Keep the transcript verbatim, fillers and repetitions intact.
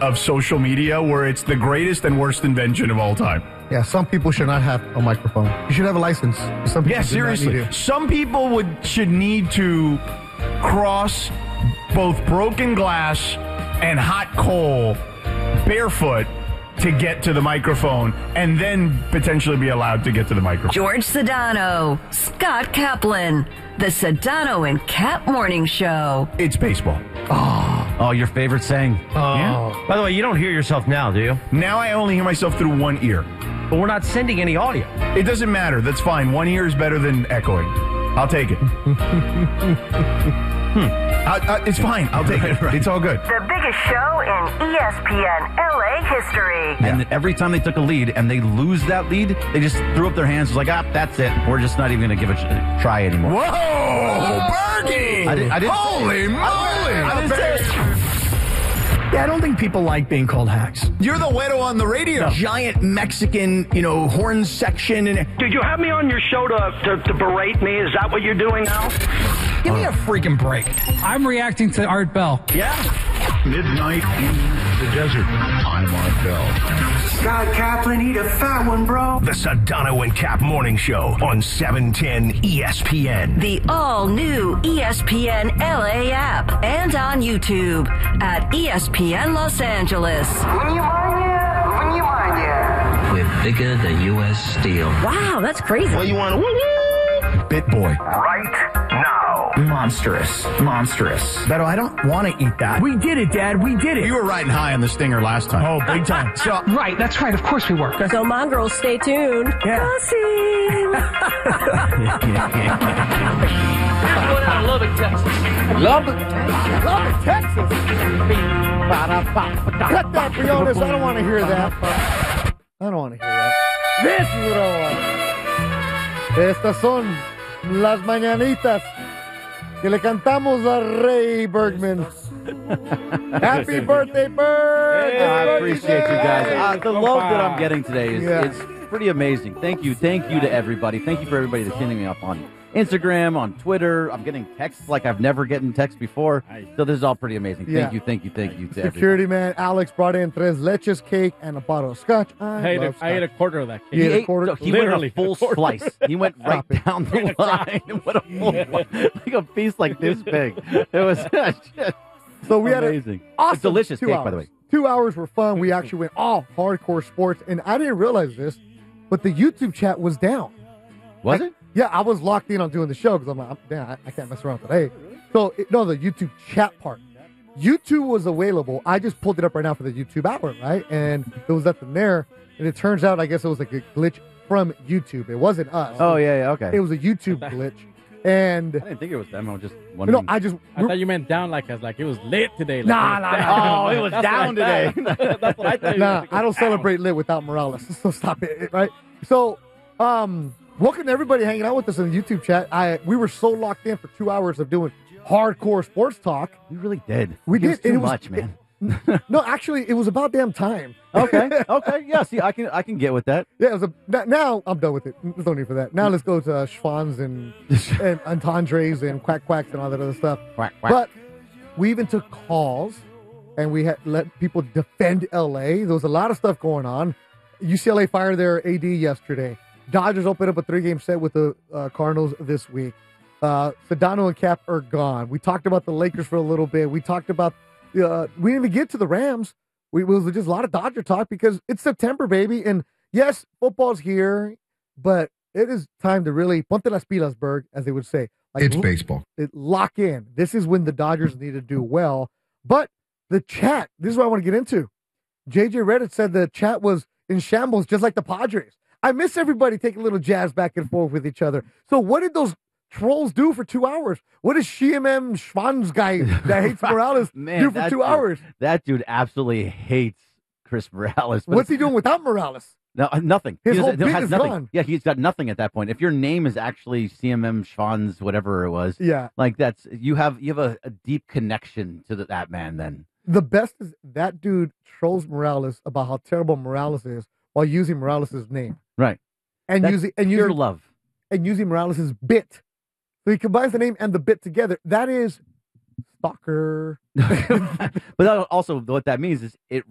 of social media where it's the greatest and worst invention of all time. Yeah, some people should not have a microphone. You should have a license. Some people Yeah, do not need seriously. to. Some people would should need to cross both broken glass and hot coal barefoot to get to the microphone and then potentially be allowed to get to the microphone. George Sedano, Scott Kaplan, the Sedano and Cap Morning Show. It's baseball. Oh, your favorite saying. Oh. Yeah. By the way, you don't hear yourself now, do you? Now I only hear myself through one ear. But we're not sending any audio. It doesn't matter. That's fine. One ear is better than echoing. I'll take it. hmm. I, I, it's fine. I'll take it. It's all good. The biggest show in E S P N L A history. And every time they took a lead and they lose that lead, they just threw up their hands. It was like, ah, that's it. We're just not even going to give it a try anymore. Whoa! Bergie! I didn't- I didn't- Holy moly! I didn't say it. Yeah, I don't think people like being called hacks. You're the widow on the radio. Giant Mexican, you know, horn section. And Did you have me on your show to, to, to berate me? Is that what you're doing now? give me a freaking break. I'm reacting to Art Bell. Yeah. Midnight in the desert. I'm Art Bell. Scott Kaplan, eat a fat one, bro. The Sedano and Cap Morning Show on seven ten E S P N. The all-new E S P N L A app and on YouTube at E S P N Los Angeles. When you mind ya, when you mind ya. We're bigger than U S Steel. Wow, that's crazy. Well, you want to Bit boy. right now. Monstrous. Monstrous. But I don't want to eat that. We did it, Dad. We did it. You were riding high on the stinger last time. Oh, big time. So, Right, that's right. Of course we were. So, mongrels, stay tuned. Yeah. Lubbock, Texas. Lubbock, Texas. Cut that, Briones. I don't want to hear that. I don't want to hear that. This is what I want. Estas son las mañanitas que le cantamos a Ray Bergman. Happy birthday, Berg! I appreciate you guys. Uh, the love that I'm getting today is Yeah. it's pretty amazing. Thank you. Thank you to everybody. Thank you for everybody that's hitting me up on Instagram, on Twitter. I'm getting texts like I've never gotten texts before. So this is all pretty amazing. Yeah. Thank you, thank you, thank you to Security everybody. man Alex brought in tres leches cake and a bottle of scotch. I, I ate, love a, I ate a scotch. quarter of that cake. You He, ate a ate, quarter? no, he Literally. went a full slice. He went right Stop it. down the line. What a full, like a piece like this big. It was just So we had amazing. an awesome It's delicious two cake, hours. by the way. Two hours were fun. We actually went all hardcore sports, and I didn't realize this, but the YouTube chat was down. Was Like, it? Yeah, I was locked in on doing the show because I'm like, I'm- damn, I, I can't mess around today. So, it, no, the YouTube chat part. YouTube was available. I just pulled it up right now for the YouTube hour, right? And there was nothing there. And it turns out, I guess it was like a glitch from YouTube. It wasn't us. Oh, yeah, yeah, okay. It was a YouTube glitch. And I didn't think it was them. I was just no, wondering. I just. I thought you meant down like us, like it was lit today. Like Nah, it was nah, down. nah. Oh, it was That's down what I today. thought. That's what I thought. Nah, I don't celebrate lit without Morales. So stop it, right? So, um, welcome to everybody hanging out with us in the YouTube chat. I we were so locked in for two hours of doing hardcore sports talk. You really did. We It did. was and too it was- much, man. No, actually, it was about damn time. Okay, okay, yeah. See, I can, I can get with that. Yeah, it was a. n- Now I'm done with it. There's no need for that. Now let's go to uh, Schwans and and entendres and quack quacks and all that other stuff. Quack, quack. But we even took calls, and we had let people defend L A. There was a lot of stuff going on. U C L A fired their A D yesterday. Dodgers opened up a three-game set with the uh, Cardinals this week. Uh, Sedano and Cap are gone. We talked about the Lakers for a little bit. We talked about. Uh, we didn't even get to the Rams. We it was just a lot of Dodger talk because it's September, baby. And yes, football's here, but it is time to really ponte las pilas, Berg, as they would say. Like, It's lo- baseball. It, lock in. This is when the Dodgers need to do well. But the chat, this is what I want to get into. J J Reddit said the chat was in shambles, just like the Padres. I miss everybody taking a little jazz back and forth with each other. So what did those trolls do for two hours? What does Shi M M Schwanz guy that hates Morales Man, do for that two dude- hours? That dude absolutely hates Chris Morales. But What's he doing without Morales? No, uh, nothing. His He whole doesn't- bit has is nothing. gone. Yeah, he's got nothing at that point. If your name is actually C M M Schwanz, whatever it was, Yeah. like that's you have you have a, a deep connection to the, that man. Then The best is that dude trolls Morales about how terrible Morales is while using Morales' name. right, And That's using and pure using love. and using Morales' bit. So he combines the name and the bit together. That is stalker. But that also what that means is it